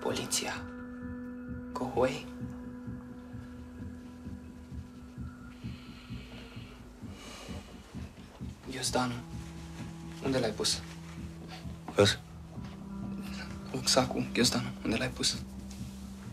poliția. Go away. Ghiozdanul. Unde l-ai pus? Căs? Rucsacul, ghiozdanul. Unde l-ai pus?